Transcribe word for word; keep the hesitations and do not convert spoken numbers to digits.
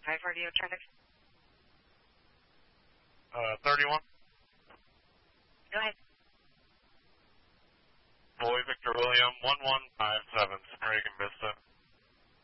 five radio traffic. Uh, thirty-one. Go ahead. Boy Victor William, one one five seven, Reagan Vista.